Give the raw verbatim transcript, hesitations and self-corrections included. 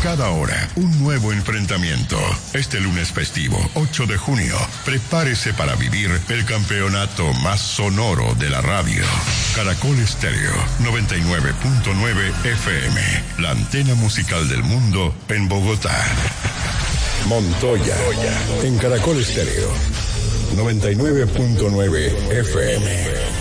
cada hora, un nuevo enfrentamiento. Este lunes festivo, ocho de junio, prepárese para vivir el campeonato más sonoro de la radio. Caracol Estéreo, noventa y nueve punto nueve F M, la antena musical del mundo en Bogotá. Montoya, en Caracol Estéreo, noventa y nueve punto nueve F M.